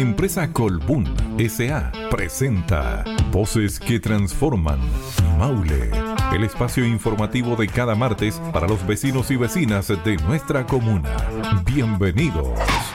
Empresa Colbún S.A. presenta Voces que Transforman Maule, el espacio informativo de cada martes para los vecinos y vecinas de nuestra comuna. Bienvenidos.